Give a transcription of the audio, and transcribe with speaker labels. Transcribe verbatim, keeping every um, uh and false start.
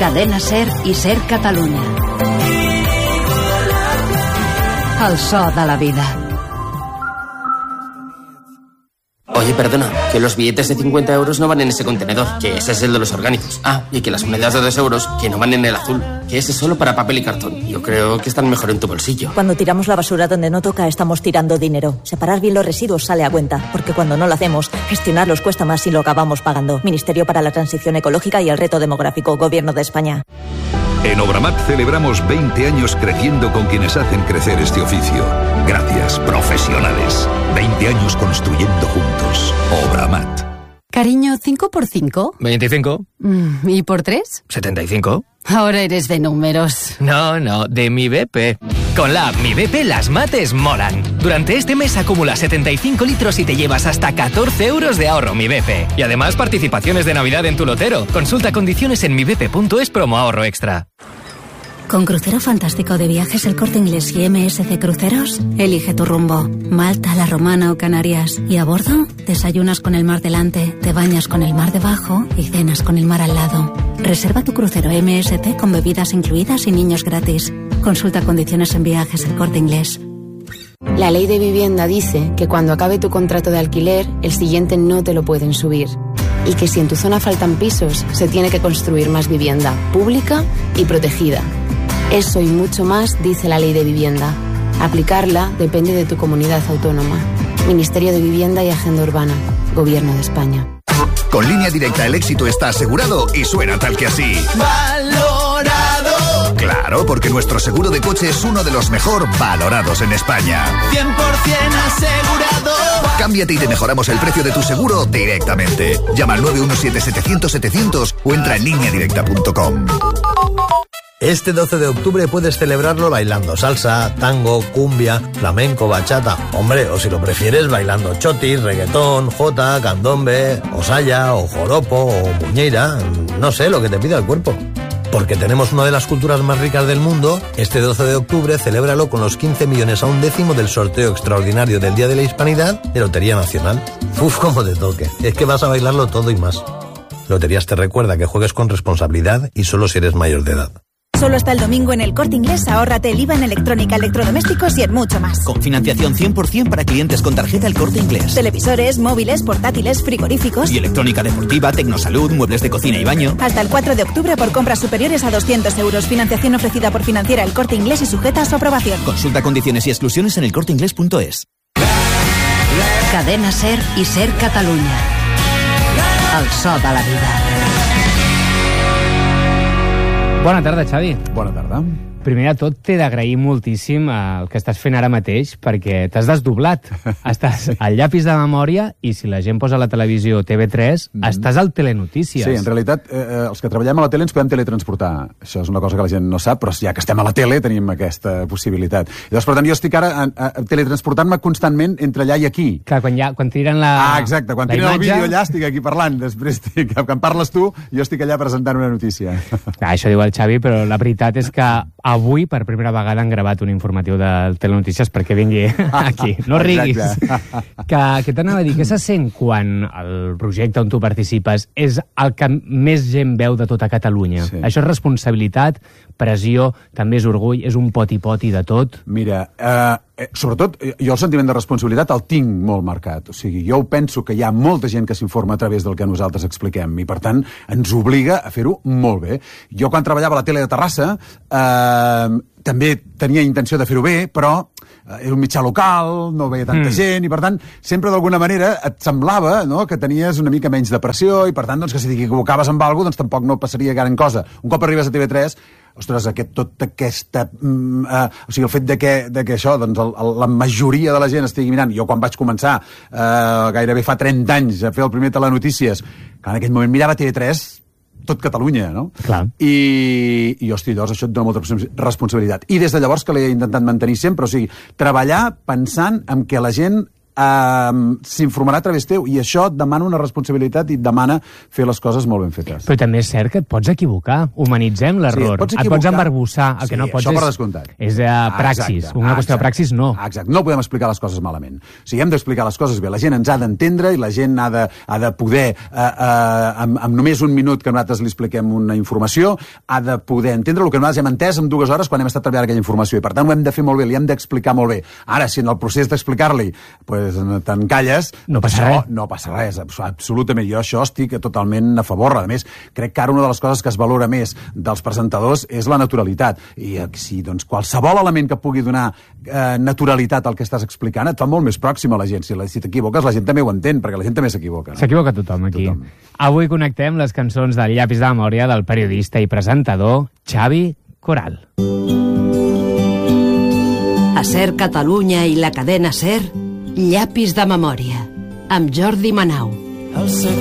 Speaker 1: Cadena Ser i Ser Catalunya. El so de la vida.
Speaker 2: Oye, perdona, que los billetes de cincuenta euros no van en ese contenedor, que ese es el de los orgánicos. Ah, y que las monedas de dos euros, que no van en el azul, que ese es solo para papel y cartón. Yo creo que están mejor en tu bolsillo.
Speaker 3: Cuando tiramos la basura donde no toca, estamos tirando dinero. Separar bien los residuos sale a cuenta, porque cuando no lo hacemos, gestionarlos cuesta más y lo acabamos pagando. Ministerio para la Transición Ecológica y el Reto Demográfico, Gobierno de España.
Speaker 4: En Obramat celebramos veinte años creciendo con quienes hacen crecer este oficio. Gracias, profesionales. veinte años construyendo juntos. Obramat.
Speaker 5: Cariño, ¿cinco por cinco?
Speaker 6: veinticinco.
Speaker 5: Mm, ¿Y por tres?
Speaker 6: setenta y cinco.
Speaker 5: Ahora eres de números.
Speaker 6: No, no, de mi B P. Con la app Mi B P las mates molan. Durante este mes acumula setenta y cinco litros y te llevas hasta catorce euros de ahorro Mi B P. Y además participaciones de Navidad en tu lotero. Consulta condiciones en mi b p punto es promo ahorro extra.
Speaker 7: Con Crucero Fantástico de Viajes El Corte Inglés y M S C Cruceros, elige tu rumbo. Malta, La Romana o Canarias. Y a bordo, desayunas con el mar delante, te bañas con el mar debajo y cenas con el mar al lado. Reserva tu crucero M S C con bebidas incluidas y niños gratis. Consulta condiciones en Viajes El Corte Inglés.
Speaker 8: La ley de vivienda dice que cuando acabe tu contrato de alquiler, el siguiente no te lo pueden subir. Y que si en tu zona faltan pisos, se tiene que construir más vivienda, pública y protegida. Eso y mucho más dice la ley de vivienda. Aplicarla depende de tu comunidad autónoma. Ministerio de Vivienda y Agenda Urbana. Gobierno de España.
Speaker 9: Con Línea Directa el éxito está asegurado y suena tal que así. ¡Valorado! Claro, porque nuestro seguro de coche es uno de los mejor valorados en España.
Speaker 10: cien por ciento asegurado.
Speaker 9: Cámbiate y te mejoramos el precio de tu seguro directamente. Llama al nueve uno siete setecientos setecientos o entra en línea directa punto com.
Speaker 11: Este doce de octubre puedes celebrarlo bailando salsa, tango, cumbia, flamenco, bachata. Hombre, o si lo prefieres, bailando chotis, reggaetón, jota, candombe, o saya, o joropo, o muñeira. No sé, lo que te pida el cuerpo. Porque tenemos una de las culturas más ricas del mundo, este doce de octubre celébralo con los quince millones a un décimo del sorteo extraordinario del Día de la Hispanidad de Lotería Nacional. Uf, como te toque. Es que vas a bailarlo todo y más. Loterías te recuerda que juegues con responsabilidad y solo si eres mayor de edad.
Speaker 12: Solo hasta el domingo en El Corte Inglés, ahórrate el I V A en electrónica, electrodomésticos y en mucho más.
Speaker 13: Con financiación cien por ciento para clientes con tarjeta El Corte Inglés.
Speaker 12: Televisores, móviles, portátiles, frigoríficos.
Speaker 13: Y electrónica deportiva, tecnosalud, muebles de cocina y baño.
Speaker 12: Hasta el cuatro de octubre por compras superiores a doscientos euros. Financiación ofrecida por Financiera El Corte Inglés y sujeta a su aprobación.
Speaker 13: Consulta condiciones y exclusiones en el corte inglés punto es.
Speaker 1: Cadena Ser i Ser Catalunya. El so de la vida.
Speaker 14: Bona tarda, Xavi.
Speaker 15: Bona tarda.
Speaker 14: Primer de tot, t'he d'agrair moltíssim el que estàs fent ara mateix, perquè t'has desdoblat. Estàs al llapis de memòria i si la gent posa a la televisió T V tres, mm. estàs al Telenotícies.
Speaker 15: Sí, en realitat, eh, els que treballem a la tele ens podem teletransportar. Això és una cosa que la gent no sap, però ja que estem a la tele tenim aquesta possibilitat. I doncs, per tant, jo estic ara a, a, a teletransportant-me constantment entre allà i aquí.
Speaker 14: Clar, quan, ja, quan tiren la
Speaker 15: Ah, exacte, quan tiren el vídeo allà estic aquí parlant, després estic, que em parles tu, jo estic allà presentant una notícia.
Speaker 14: Clar, això diu el Xavi, però la veritat és que avui, per primera vegada, han gravat un informatiu del Telenotícies perquè vingui aquí. No riguis. Que, que t'anava a dir, què se sent quan el projecte on tu participes és el que més gent veu de tota Catalunya? Sí. Això és responsabilitat, pressió, també és orgull, és un poti-poti de tot?
Speaker 15: Mira, eh, sobretot, jo el sentiment de responsabilitat el tinc molt marcat. O sigui, jo penso que hi ha molta gent que s'informa a través del que nosaltres expliquem i, per tant, ens obliga a fer-ho molt bé. Jo, quan treballava a la tele de Terrassa, eh, també tenia intenció de fer-ho bé, però era un mitjà local, no veia tanta mm. gent, i per tant, sempre d'alguna manera et semblava, no?, que tenies una mica menys de pressió, i per tant, doncs, que si t'equivocaves amb alguna cosa, doncs tampoc no passaria gran cosa. Un cop arribes a T V tres, ostres, aquest, tot aquesta... Mm, uh, o sigui, el fet de que, de que això, doncs, el, el, la majoria de la gent estigui mirant. Jo, quan vaig començar, uh, gairebé fa trenta anys, a fer el primer Telenotícies, que en aquell moment mirava T V tres tot Catalunya, no?
Speaker 14: Clar.
Speaker 15: I, i hosti, llavors això et dona molta responsabilitat. I des de llavors que l'he intentat mantenir sempre, o sigui, treballar pensant en que la gent Uh, s'informarà a través teu, i això et demana una responsabilitat i et demana fer les coses molt ben fetes.
Speaker 14: Però també és cert que et pots equivocar. Humanitzem l'error.
Speaker 15: Sí, et,
Speaker 14: et pots embarbussar. El que
Speaker 15: sí,
Speaker 14: no pots
Speaker 15: això
Speaker 14: és,
Speaker 15: per descomptat.
Speaker 14: és uh, praxis.
Speaker 15: Exacte,
Speaker 14: una
Speaker 15: exacte,
Speaker 14: qüestió de praxis, no.
Speaker 15: Exacte. No podem explicar les coses malament. O sigui, hem d'explicar les coses bé. La gent ens ha d'entendre i la gent ha de, ha de poder, uh, uh, amb, amb només un minut que nosaltres li expliquem una informació, ha de poder entendre el que nosaltres hem entès en dues hores quan hem estat treballant aquella informació. I per tant ho hem de fer molt bé, li hem d'explicar molt bé. Ara, si en el procés d'explicar-li pues, te'n calles,
Speaker 14: no passa
Speaker 15: això,
Speaker 14: res.
Speaker 15: No passa res, absolutament. Jo això estic totalment a favor. A més, crec que ara una de les coses que es valora més dels presentadors és la naturalitat. I si doncs, qualsevol element que pugui donar eh, naturalitat al que estàs explicant et fa molt més pròxim a la gent. Si, la, si t'equivoques, la gent també ho entén, perquè la gent també s'equivoca. No?
Speaker 14: S'equivoca tothom aquí. Tothom. Avui connectem les cançons del Llapis de memòria del periodista i presentador Xavi Coral.
Speaker 1: A Ser Catalunya i la cadena Ser, Llapis de memòria, amb Jordi Manau.